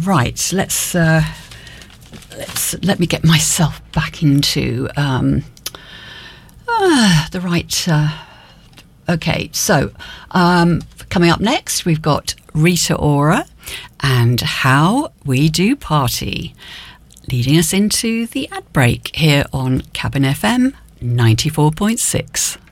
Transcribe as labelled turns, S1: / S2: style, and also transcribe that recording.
S1: Right, let me get myself back into the right. Okay, so coming up next, we've got Rita Ora and How We Do Party, leading us into the ad break here on Cabin FM 94.6.